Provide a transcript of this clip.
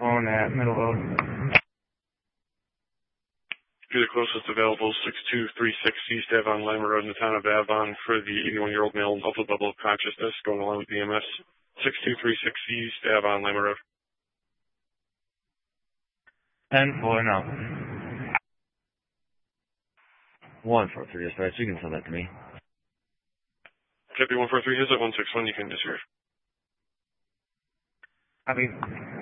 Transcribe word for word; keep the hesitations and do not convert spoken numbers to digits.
on at Middle Road. Be the closest available, six two three six East Avon Lima Road in the town of Avon for the eighty-one-year-old male double double of consciousness going along with B M S. six two three six East Avon Lima Road. ten four now. one four three, dispatch, you can send that to me. Copy one four three, here's at one six one, you can disappear. Copy.